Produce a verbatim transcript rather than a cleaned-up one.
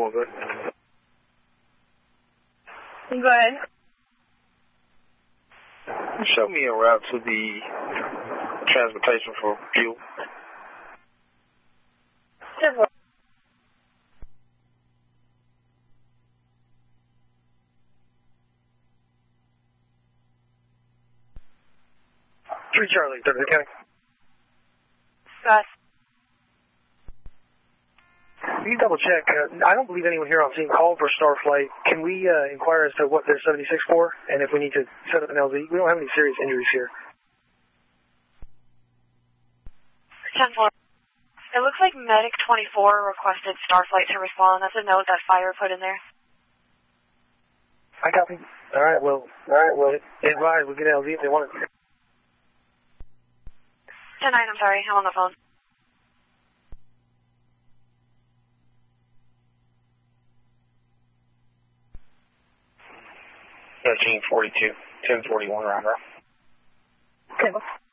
all good. Go ahead. Show me a route to the transportation for fuel. Simple. Three Charlie, Thursday County. Gus. Can you double check? Uh, I don't believe anyone here on scene called for Starflight. Can we uh, inquire as to what they're seventy-six for, and if we need to set up an L Z? We don't have any serious injuries here. ten four. It looks like Medic twenty-four requested Starflight to respond. That's a note that Fire put in there. I copy. All right, well, all right, well, advise we get L Z if they want it. ten nine, I'm sorry. I'm on the phone. thirteen forty-two, ten forty-one, round, round. Okay.